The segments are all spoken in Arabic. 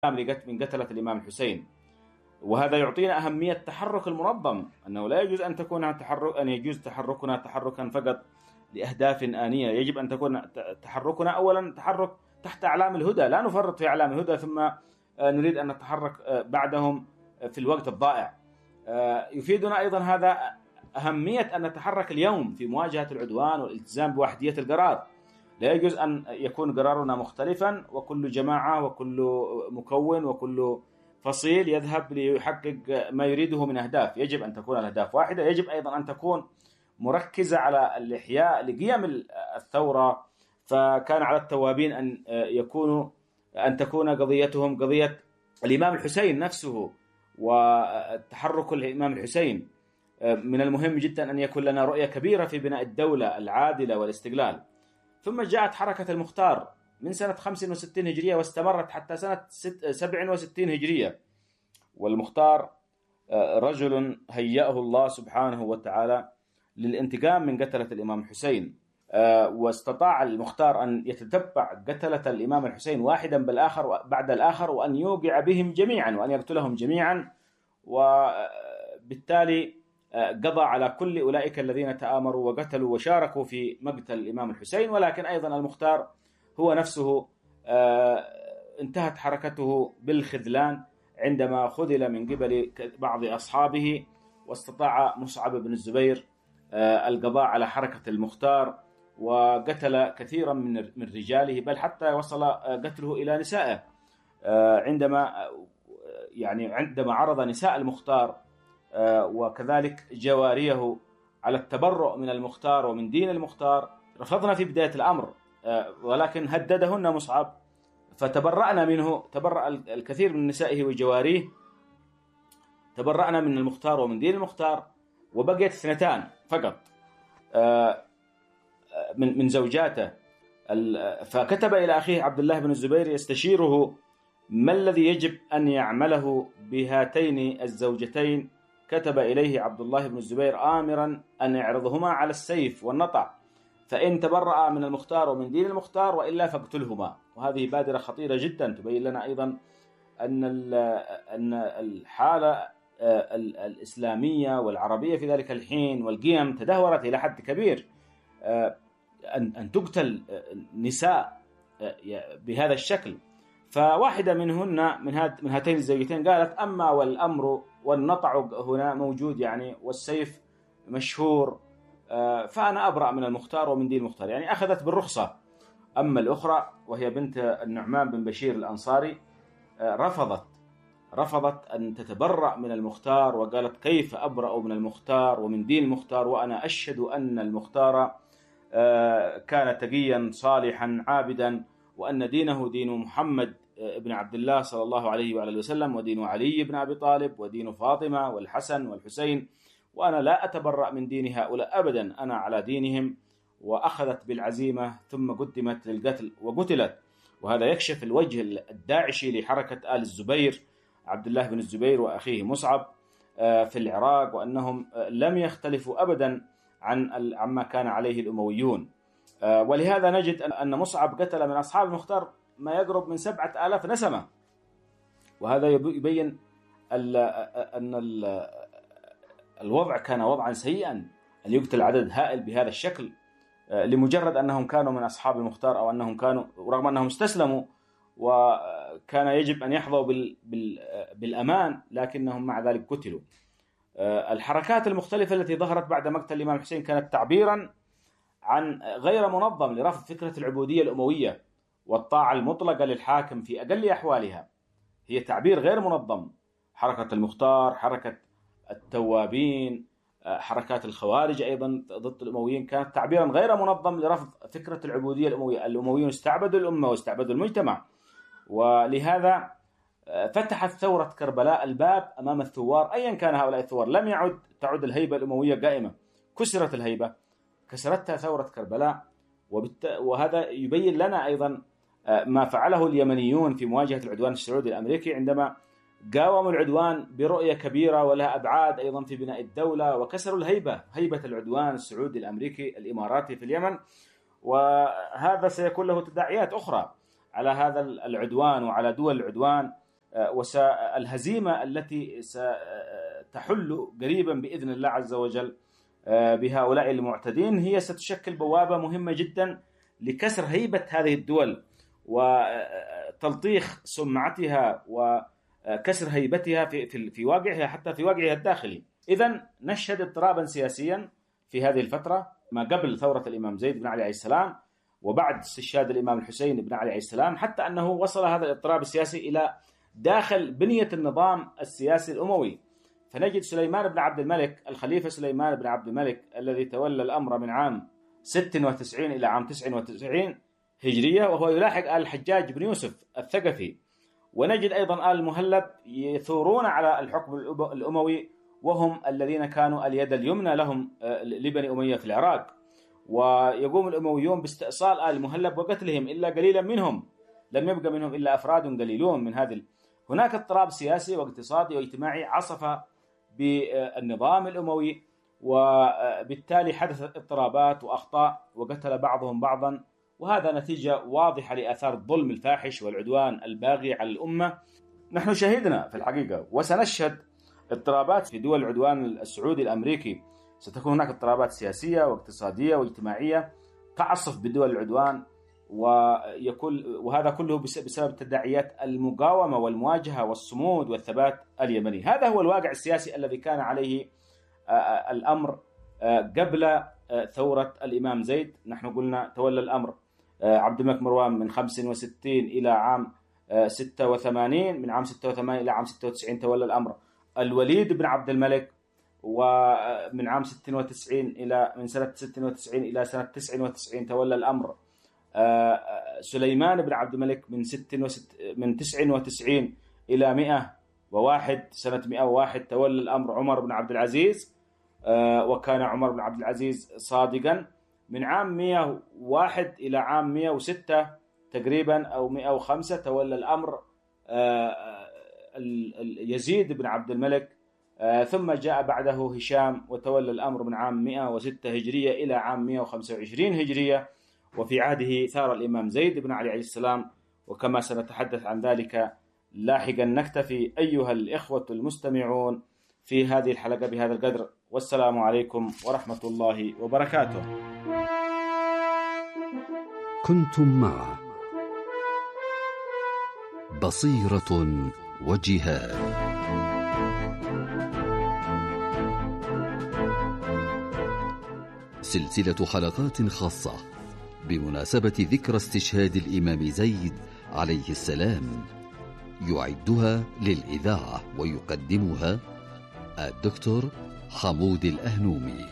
من قتلة الإمام الحسين. وهذا يعطينا أهمية التحرك المنظم، أنه لا يجوز أن يجوز تحركنا تحركا فقط لأهداف آنية. يجب أن تكون تحركنا أولا تحرك تحت أعلام الهدى، لا نفرط في أعلام الهدى ثم نريد أن نتحرك بعدهم في الوقت الضائع. يفيدنا أيضا هذا أهمية أن نتحرك اليوم في مواجهة العدوان والالتزام بوحدية القرار. لا يجوز أن يكون قرارنا مختلفا، وكل جماعة وكل مكون وكل فصيل يذهب ليحقق ما يريده من أهداف. يجب أن تكون الأهداف واحدة. يجب أيضا أن تكون مركزة على الإحياء لقيم الثورة. فكان على التوابين أن تكون قضيتهم قضية الإمام الحسين نفسه وتحرك الإمام الحسين. من المهم جدا أن يكون لنا رؤية كبيرة في بناء الدولة العادلة والاستقلال. ثم جاءت حركة المختار من سنة 65 هجرية واستمرت حتى سنة 67 هجرية. والمختار رجل هيأه الله سبحانه وتعالى للانتقام من قتلة الإمام الحسين، واستطاع المختار أن يتتبع قتلة الإمام الحسين واحدا بالآخر بعد الآخر، وأن يوقع بهم جميعا وأن يقتلهم جميعا. وبالتالي قضى على كل أولئك الذين تآمروا وقتلوا وشاركوا في مقتل الإمام الحسين. ولكن أيضا المختار هو نفسه انتهت حركته بالخذلان عندما خذل من قبل بعض أصحابه، واستطاع مصعب بن الزبير القضاء على حركة المختار وقتل كثيرا من رجاله، بل حتى وصل قتله إلى نسائه. عندما عرض نساء المختار وكذلك جواريه على التبرؤ من المختار ومن دين المختار، رفضنا في بداية الأمر، ولكن هددهن مصعب فتبرأنا منه. تبرأ الكثير من نسائه وجواريه، تبرأنا من المختار ومن دين المختار، وبقيت 2 فقط من زوجاته. فكتب إلى أخيه عبد الله بن الزبير يستشيره ما الذي يجب أن يعمله بهاتين الزوجتين. كتب إليه عبد الله بن الزبير آمرا أن يعرضهما على السيف والنطع، فإن تبرأ من المختار ومن دين المختار وإلا فاقتلهما. وهذه بادرة خطيرة جدا تبين لنا أيضا أن الحالة الإسلامية والعربية في ذلك الحين والقيم تدهورت إلى حد كبير. أن تقتل نساء بهذا الشكل. فواحدة منهن من هاتين الزوجتين قالت: أما والأمر والنطع هنا موجود والسيف مشهور، فأنا أبرأ من المختار ومن دين المختار. أخذت بالرخصة. أما الأخرى وهي بنت النعمان بن بشير الأنصاري رفضت أن تتبرأ من المختار، وقالت: كيف أبرأ من المختار ومن دين المختار وأنا أشهد أن المختار كان تقيا صالحا عابدا، وأن دينه دين محمد بن عبد الله صلى الله عليه وآله وسلم، ودين علي بن أبي طالب، ودين فاطمة والحسن والحسين، وأنا لا أتبرأ من دين هؤلاء أبدا، أنا على دينهم. وأخذت بالعزيمة ثم قدمت للقتل وقتلت. وهذا يكشف الوجه الداعشي لحركة آل الزبير، عبد الله بن الزبير وأخيه مصعب في العراق، وأنهم لم يختلفوا أبدا عما كان عليه الأمويون. ولهذا نجد أن مصعب قتل من أصحاب المختار ما يقرب من 7000 نسمة. وهذا يبين أن الوضع كان وضعا سيئا، أن يقتل عدد هائل بهذا الشكل لمجرد أنهم كانوا من أصحاب المختار، أو أنهم كانوا رغم أنهم استسلموا وكان يجب أن يحظوا بالأمان، لكنهم مع ذلك قتلوا. الحركات المختلفة التي ظهرت بعد مقتل الإمام الحسين كانت تعبيرا عن غير منظم لرفض فكرة العبودية الأموية والطاعة المطلقة للحاكم في أقل أحوالها. هي تعبير غير منظم. حركة المختار، حركة التوابين، حركات الخوارج أيضا ضد الأمويين كانت تعبيرا غير منظم لرفض فكرة العبودية الأموية. الأمويون استعبدوا الأمة واستعبدوا المجتمع، ولهذا فتحت ثورة كربلاء الباب أمام الثوار أيا كان هؤلاء الثوار. لم تعد الهيبة الأموية قائمة، كسرت الهيبة، كسرتها ثورة كربلاء. وهذا يبين لنا أيضا ما فعله اليمنيون في مواجهة العدوان السعودي الأمريكي، عندما قاوموا العدوان برؤية كبيرة ولها أبعاد أيضا في بناء الدولة، وكسروا هيبة العدوان السعودي الأمريكي الإماراتي في اليمن. وهذا سيكون له تداعيات أخرى على هذا العدوان وعلى دول العدوان والهزيمة التي ستحل قريبا بإذن الله عز وجل بهؤلاء المعتدين هي ستشكل بوابة مهمة جدا لكسر هيبة هذه الدول وتلطيخ سمعتها وكسر هيبتها في واقعها، حتى في واقعها الداخلي. إذن نشهد اضطرابا سياسيا في هذه الفترة ما قبل ثورة الإمام زيد بن علي عليه السلام وبعد استشهاد الإمام الحسين بن علي عليه السلام، حتى أنه وصل هذا الاضطراب السياسي إلى داخل بنية النظام السياسي الأموي. فنجد سليمان بن عبد الملك، الخليفة سليمان بن عبد الملك الذي تولى الأمر من عام 96 إلى عام 99 هجرية، وهو يلاحق آل الحجاج بن يوسف الثقفي. ونجد أيضا آل المهلب يثورون على الحكم الأموي، وهم الذين كانوا اليد اليمنى لهم لبني أمية في العراق. ويقوم الأمويون باستئصال آل المهلب وقتلهم إلا قليلا منهم، لم يبقى منهم إلا أفراد قليلون من هذه. هناك اضطراب سياسي واقتصادي واجتماعي عصف بالنظام الأموي، وبالتالي حدثت اضطرابات وأخطاء وقتل بعضهم بعضا، وهذا نتيجة واضحة لآثار الظلم الفاحش والعدوان الباغي على الأمة. نحن شهدنا في الحقيقة وسنشهد اضطرابات في دول العدوان السعودي الأمريكي. ستكون هناك اضطرابات سياسية واقتصادية واجتماعية تعصف بدول العدوان، وهذا كله بسبب تداعيات المقاومة والمواجهة والصمود والثبات اليمني. هذا هو الواقع السياسي الذي كان عليه الأمر قبل ثورة الإمام زيد. نحن قلنا تولى الأمر عبد الملك مروان من 65 إلى عام 86، من عام 86 إلى عام 96 تولى الأمر الوليد بن عبد الملك، ومن عام 96 إلى من سنة 96 إلى سنة 99 تولى الأمر سليمان بن عبد الملك من 99 إلى 101 سنة 101 تولى الأمر عمر بن عبد العزيز، وكان عمر بن عبد العزيز صادقا. من عام 101 إلى عام 106 تقريبا أو 105 تولى الأمر يزيد بن عبد الملك، ثم جاء بعده هشام وتولى الأمر من عام 106 هجرية إلى عام 125 هجرية، وفي عهده ثار الإمام زيد بن علي عليه السلام. وكما سنتحدث عن ذلك لاحقا، نكتفي أيها الإخوة المستمعون في هذه الحلقة بهذا القدر، والسلام عليكم ورحمة الله وبركاته. كنتم مع بصيرة وجهاد، سلسلة حلقات خاصة بمناسبة ذكرى استشهاد الإمام زيد عليه السلام، يعدها للإذاعة ويقدمها الدكتور حمود الأهنومي.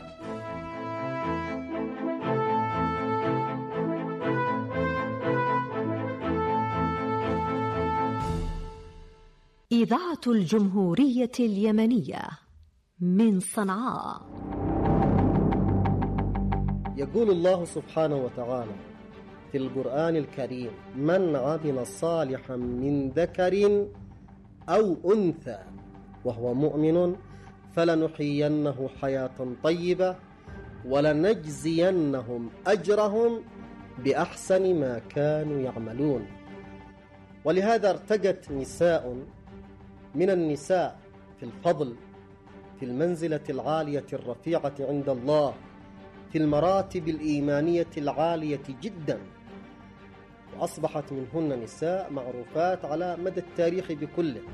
إذاعة الجمهورية اليمنية من صنعاء. يقول الله سبحانه وتعالى في القرآن الكريم: من عمل صالحا من ذكر أو أنثى وهو مؤمن فلنحيينه حياة طيبة ولنجزينهم أجرهم بأحسن ما كانوا يعملون. ولهذا ارتقت نساء من النساء في الفضل، في المنزلة العالية الرفيعة عند الله، في المراتب الإيمانية العالية جدا، وأصبحت منهن نساء معروفات على مدى التاريخ بكله.